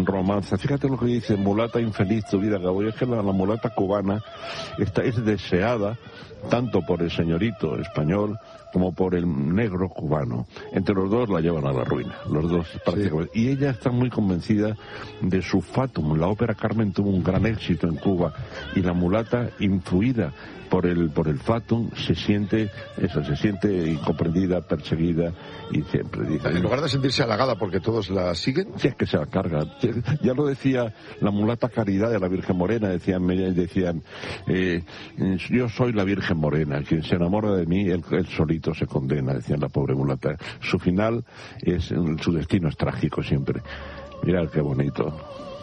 romanza. Fíjate lo que dice, mulata infeliz tu vida acabó. Y es que la mulata cubana es deseada tanto por el señorito español como por el negro cubano. Entre los dos la llevan a la ruina, los dos prácticamente. Sí. Y ella está muy convencida de su fatum. La ópera Carmen tuvo un gran éxito en Cuba y la mulata, influida por el fatum, se siente incomprendida, perseguida, y siempre dice... En lugar de sentirse halagada porque todos la siguen... Sí, es que se la cargan. Ya lo decía la mulata Caridad de la Virgen Morena, decían yo soy la Virgen Morena, quien se enamora de mí, él solito se condena, decían la pobre mulata. Su final su destino es trágico siempre. Mirad qué bonito.